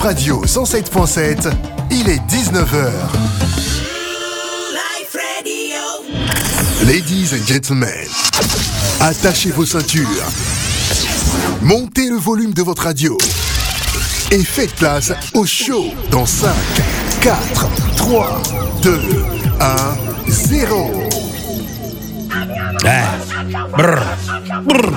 Radio 107.7, il est 19h. Ladies and gentlemen, attachez vos ceintures, montez le volume de votre radio et faites place au show dans 5, 4, 3, 2, 1, 0. Brr. Brr.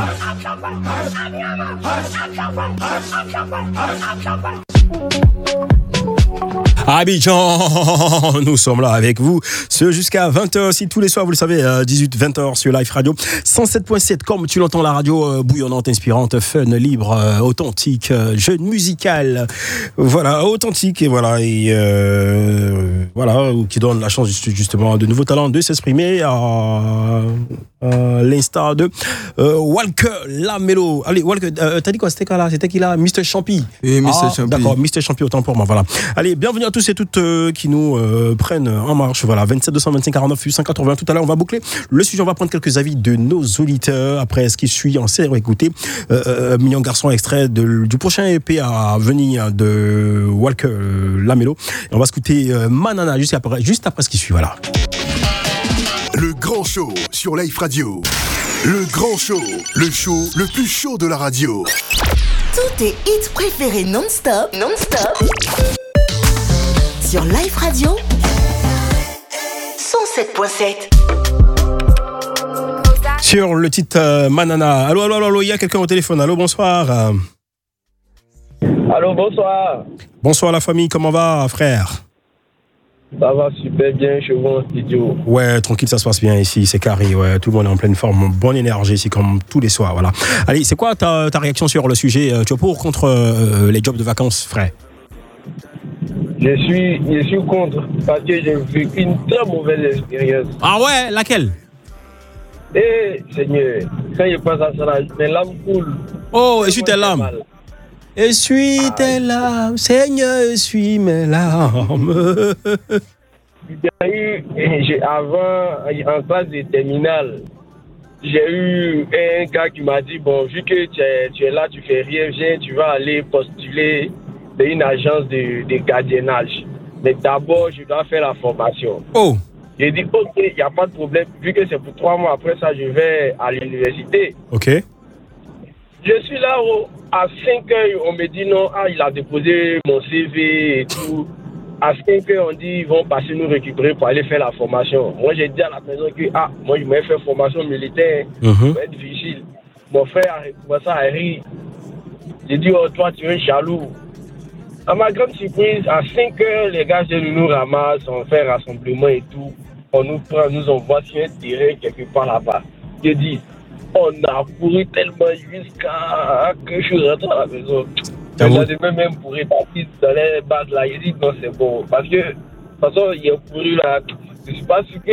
Abidjan, nous sommes là avec vous ce jusqu'à 20h, si tous les soirs, vous le savez, 18-20h sur Live Radio 107.7, comme tu l'entends, la radio bouillonnante, inspirante, fun, libre, authentique, jeune, musicale, voilà, authentique, et voilà, voilà, qui donne la chance justement à de nouveaux talents de s'exprimer à l'instar de Walker Lamelo. Allez, Walker, t'as dit quoi, c'était qui là? Mr. Champi. Oui, Mr. Champi. D'accord, Mr. Champi, autant pour moi, voilà. Allez, bienvenue à tous et toutes qui nous prennent en marche. Voilà, 27 225 49 880. Tout à l'heure, on va boucler le sujet. On va prendre quelques avis de nos auditeurs. Après ce qui suit, on sait écouter Mignon Garçon, extrait du prochain EP à venir de Walker Lamelo. Et on va écouter Manana juste après ce qui suit. Voilà. Le grand show sur Live Radio. Le grand show, le show le plus chaud de la radio. Tous tes hits préférés non-stop. Sur Live Radio 107.7. Sur le titre Manana. Allô, il y a quelqu'un au téléphone. Allô, bonsoir. Allô, bonsoir. Bonsoir la famille, comment va, frère? Ça va super bien chez vous en studio. Ouais, tranquille, ça se passe bien ici, c'est carré, ouais, tout le monde est en pleine forme, bonne énergie ici comme tous les soirs, voilà. Allez, c'est quoi ta réaction sur le sujet? Tu es pour ou contre les jobs de vacances, frère? Je suis contre parce que j'ai vécu une très mauvaise expérience. Ah ouais, laquelle? Eh, Seigneur, quand je pense à ça, mes larmes coulent. Oh, essuie tes larmes. Essuie tes larmes, Seigneur, essuie mes larmes. Avant, en classe de terminale, j'ai eu un gars qui m'a dit, bon, vu que tu es là, tu fais rien, viens, tu vas aller postuler dans une agence de gardiennage. Mais d'abord, je dois faire la formation. Oh. J'ai dit, ok, il n'y a pas de problème, vu que c'est pour 3 mois, après ça, je vais à l'université. Ok. Je suis là, à 5 heures, on me dit non, il a déposé mon CV et tout. À 5 heures, on dit ils vont passer nous récupérer pour aller faire la formation. Moi, j'ai dit à la maison que, moi, je vais faire formation militaire, ça va être difficile. Mon frère a commencé à rire. J'ai dit, oh, toi, tu es un jaloux. À ma grande surprise, à 5 heures, les gars, nous ramassent, on fait un rassemblement et tout. On nous prend, nous envoie sur un terrain quelque part là-bas. Je dis, on a couru tellement jusqu'à que je suis rentré à la maison. J'avais même pour repartir dans les bases là. Il dit non, c'est bon. Parce que, de toute façon, il a couru là. Je ne suis pas sûr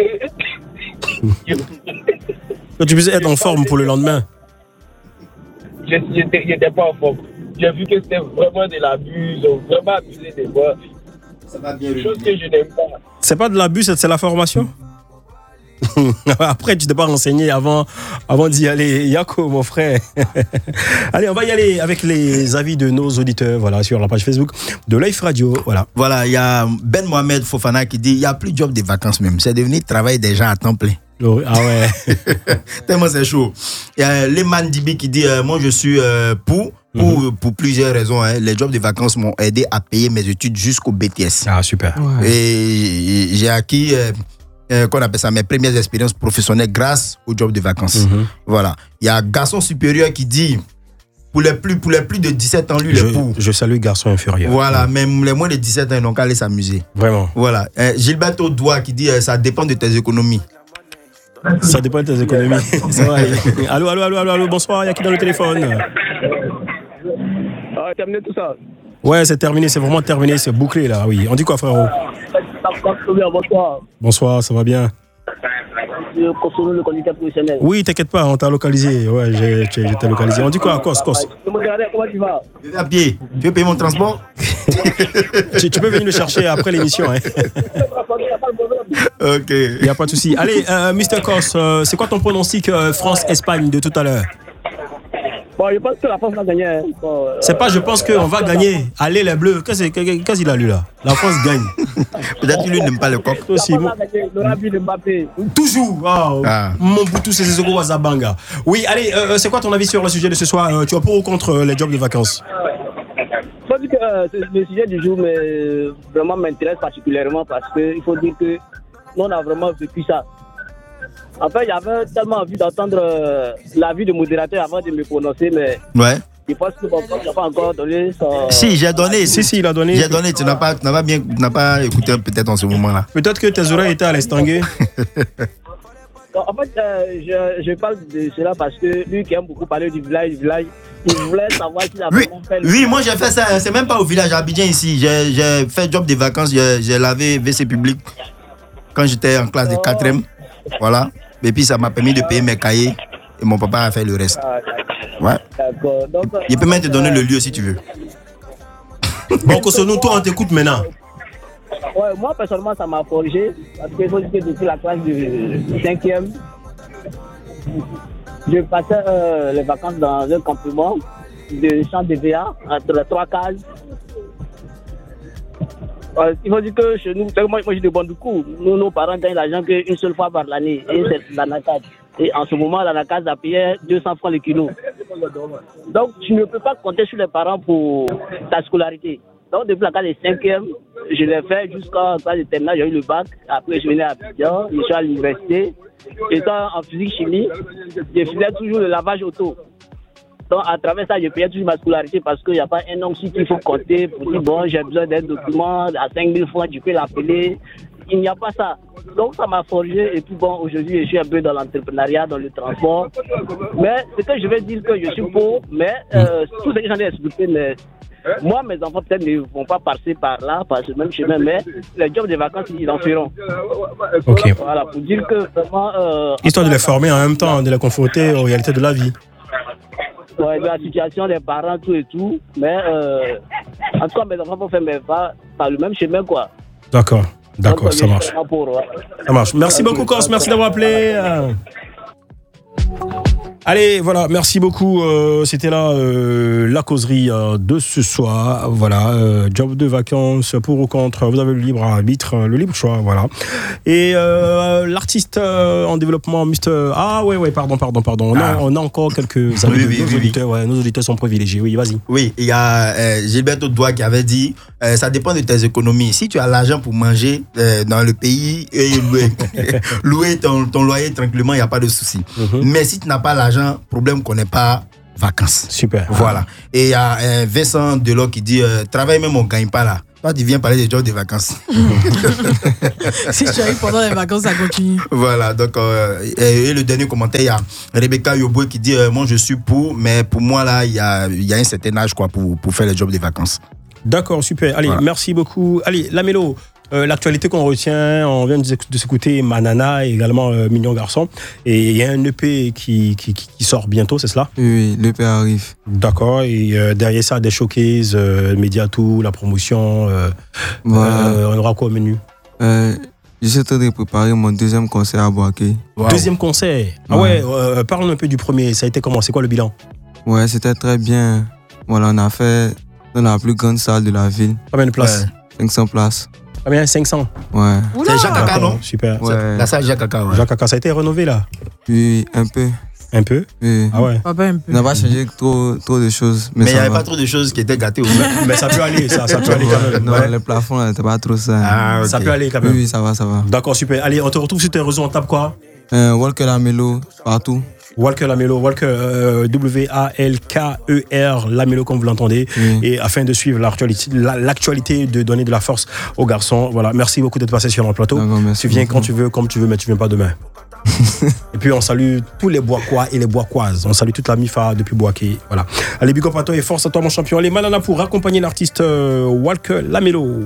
que. Tu puisses être en forme pour le lendemain. Je n'étais pas en forme. J'ai vu que c'était vraiment de l'abus. Ils ont vraiment abusé de moi. Ça va bien. Chose que je n'aime pas. C'est pas de l'abus, c'est la formation? Après, tu t'es pas renseigné avant d'y aller. Yako, mon frère. Allez, on va y aller avec les avis de nos auditeurs, voilà, sur la page Facebook de Live Radio. Voilà, il y a Ben Mohamed Fofana qui dit il n'y a plus de job de vacances même. C'est devenu travail des gens à temps plein. Oh, ah ouais. Tellement c'est chaud. Il y a Leman Dibi qui dit moi je suis pour plusieurs raisons. Les jobs de vacances m'ont aidé à payer mes études jusqu'au BTS. Ah, super. Ouais. Et j'ai acquis qu'on appelle ça, mes premières expériences professionnelles grâce au job de vacances. Voilà. Il y a Garçon Supérieur qui dit pour les plus de 17 ans, lui, je salue Garçon Inférieur. Voilà, même les moins de 17 ans, ils n'ont qu'à aller s'amuser. Vraiment. Voilà. Gilbert Audois qui dit ça dépend de tes économies. Ça dépend de tes économies. C'est vrai. Allô, bonsoir, il y a qui dans le téléphone? Terminé tout ça. Ouais, c'est terminé, c'est vraiment terminé, c'est bouclé là, oui. On dit quoi, frérot? Bonsoir. Bonsoir, ça va bien? Je consomme le conducteur professionnel. Oui, t'inquiète pas, on t'a localisé. Ouais, j'étais localisé. On dit quoi, Cos? Comment tu vas? Je vais à pied. Tu veux payer mon transport? tu peux venir le chercher après l'émission. Hein. Ok. Il n'y a pas de souci. Allez, Mr. Cos, c'est quoi ton pronostic France-Espagne de tout à l'heure? Bon, je pense que la France va gagner. Hein. Bon, C'est pas je pense qu'on va gagner. Allez les bleus. Qu'est-ce qu'il a lu là? La France gagne. Peut-être que lui n'aime pas le coq. la Aussi, France va gagner. Il aura vu de Mbappé. toujours. Wow. Ah. Mon Boutou, c'est Sissoko Wazabanga. Oui, allez, c'est quoi ton avis sur le sujet de ce soir? Tu es pour ou contre les jobs de vacances? Il faut dire que le sujet du jour vraiment m'intéresse particulièrement parce qu'il faut dire que nous on a vraiment vécu ça. En fait, j'avais tellement envie d'entendre l'avis du modérateur avant de me prononcer, mais Ouais. je pense que mon n'a pas encore donné son... Si, j'ai donné. Si, il a donné. J'ai donné. Tu n'as pas écouté peut-être en ce moment-là. Peut-être que tes oreilles étaient à l'estanguet. En fait, je parle de cela parce que lui qui aime beaucoup parler du village, il voulait savoir s'il a Oui, vraiment fait le... oui, moi j'ai fait ça. C'est même pas au village, à Abidjan ici. J'ai fait job de vacances. J'ai lavé WC public quand j'étais en classe de 4e. Voilà. Et puis ça m'a permis de payer mes cahiers. Et mon papa a fait le reste. Ouais. D'accord. Donc, Il peut même te donner le lieu si tu veux. Bon, Kosonou, toi, on t'écoute maintenant. ouais, moi, personnellement, ça m'a forgé. Parce qu'il faut dire que depuis la classe de 5e, je passais les vacances dans un campement de champ de VA entre les 3 cases. Il faut dire que chez nous, moi j'ai de bons coups. Nous, nos parents gagnent l'argent qu'une seule fois par l'année. Et c'est l'anacade. Et en ce moment, l'anacade a payé 200 francs le kilo. Donc, tu ne peux pas compter sur les parents pour ta scolarité. Donc, depuis la classe de 5e, je l'ai fait jusqu'à la classe de terminale, j'ai eu le bac. Après, je venais à Abidjan, je suis à l'université. Étant en physique-chimie, je faisais toujours le lavage auto. Donc, à travers ça, je payais toujours ma scolarité parce qu'il n'y a pas un nom qu'il faut compter pour dire, bon, j'ai besoin d'un document à 5 000 francs, tu peux l'appeler. Il n'y a pas ça. Donc, ça m'a forgé. Et puis, bon, aujourd'hui, je suis un peu dans l'entrepreneuriat, dans le transport. Mais ce que je veux dire, que je suis pauvre, mais tout ce que j'en ai expliqué, mais moi, mes enfants, peut-être, ne vont pas passer par là, par ce même chemin, mais les jobs de vacances, ils en feront. Ok. Voilà, pour dire que vraiment... Histoire de les former en même temps, de les confronter aux réalités de la vie. Ouais, de la situation des parents, tout et tout. Mais en tout cas, mes enfants vont faire mes pas par le même chemin, quoi. D'accord, Donc, ça marche. Ça marche. Merci beaucoup, Kos. Merci d'avoir appelé. Allez, voilà, merci beaucoup. C'était là la causerie de ce soir. Voilà, job de vacances pour ou contre. Vous avez le libre arbitre, le libre choix, voilà. Et l'artiste en développement, Mr. Ah ouais, pardon. On a encore quelques amis de nos auditeurs. Ouais, nos auditeurs sont privilégiés. Oui, vas-y. Oui, il y a Gilberto Doua qui avait dit ça dépend de tes économies. Si tu as l'argent pour manger dans le pays et louer ton loyer tranquillement, il n'y a pas de souci. Mais si tu n'as pas l'argent, problème qu'on n'ait pas vacances. Super. Voilà. Et il y a Vincent Delors qui dit travail même on ne gagne pas là. Toi, tu viens parler des jobs de vacances. Si tu arrives pendant les vacances, ça continue. Voilà. Donc, et le dernier commentaire, il y a Rebecca Yoboué qui dit moi je suis pour, mais pour moi là, il y a un certain âge quoi, pour faire les jobs de vacances. D'accord, super. Allez, merci beaucoup. Allez, la mélo. L'actualité qu'on retient, on vient de s'écouter Manana et également Mignon Garçon. Et il y a un EP qui sort bientôt, c'est cela? Oui, l'EP arrive. D'accord, et derrière ça, des showcases, Mediatou, la promotion. Voilà. On aura quoi au menu? Je suis en train de préparer mon deuxième concert à Boaké. Wow. Deuxième concert? Ah ouais, parle un peu du premier. Ça a été comment? C'est quoi le bilan? Ouais, c'était très bien. Voilà, on a fait dans la plus grande salle de la ville. Combien de places? 500 places. Combien? 500? Ouais. C'est Jacques Kaka, non? Super. Ouais. La salle Jacques Kaka, ouais. Jacques Kaka, ça a été rénové là? Oui, un peu. Un peu? Oui. Ah ouais. Pas un peu. On n'a pas changé trop de choses. Mais il n'y ça avait va. pas trop de choses qui étaient gâtées aussi. Mais ça peut aller, ça peut aller quand même. Non, Ouais. le plafond, là, c'était pas trop ça. Ah, ok. Ça peut aller quand Oui, même. oui, ça va. D'accord, super. Allez, on te retrouve sur tes réseaux, on tape quoi? Walker Lamelo, partout. Walker Lamelo, Walker W-A-L-K-E-R Lamelo comme vous l'entendez, et afin de suivre l'actualité, de donner de la force aux garçons. Voilà, merci beaucoup d'être passé sur notre plateau. Tu viens quand tu veux, comme tu veux, mais tu viens pas demain. Et puis on salue tous les Boakois et les Boakoises. On salue toute la MIFA depuis Boaké. Voilà. Allez, big up à toi et force à toi mon champion. Allez, Manana pour accompagner l'artiste Walker Lamelo.